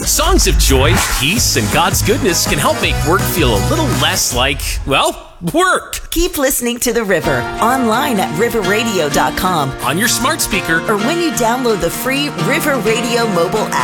Songs of joy, peace, and God's goodness can help make work feel a little less like, well, work. Keep listening to The River online at riverradio.com, On your smart speaker, or when you download the free River Radio mobile app.